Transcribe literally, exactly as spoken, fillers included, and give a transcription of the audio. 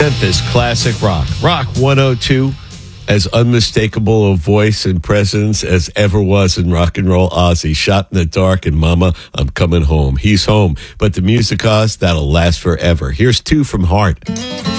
Memphis classic rock. Rock one oh two, as unmistakable a voice and presence as ever was in rock and roll Ozzy. Shot in the dark and Mama, I'm coming home. He's home. But the music, Oz, that'll last forever. Here's two from Heart.